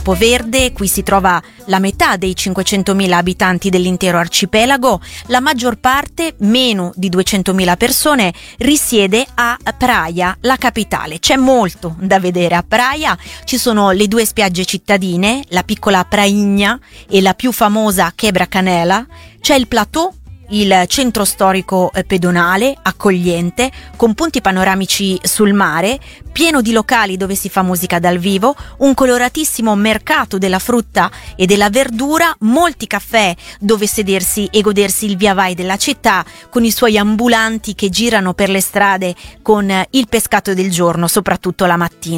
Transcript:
Capoverde. Qui si trova la metà dei 500.000 abitanti dell'intero arcipelago. La maggior parte, meno di 200.000 persone, risiede a Praia, la capitale. C'è molto da vedere a Praia. Ci sono le due spiagge cittadine, la piccola Prainha e la più famosa Quebra Canela. C'è il plateau, il centro storico pedonale, accogliente, con punti panoramici sul mare, pieno di locali dove si fa musica dal vivo, un coloratissimo mercato della frutta e della verdura, molti caffè dove sedersi e godersi il via vai della città, con i suoi ambulanti che girano per le strade con il pescato del giorno, soprattutto la mattina.